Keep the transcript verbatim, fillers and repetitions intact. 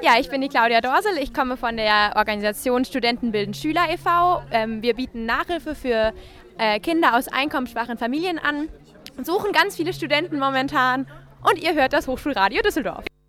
Ja, ich bin die Claudia Dorsel. Ich komme von der Organisation Studenten bilden Schüler e V Ähm, wir bieten Nachhilfe für äh, Kinder aus einkommensschwachen Familien an, suchen ganz viele Studenten momentan und ihr hört das Hochschulradio Düsseldorf.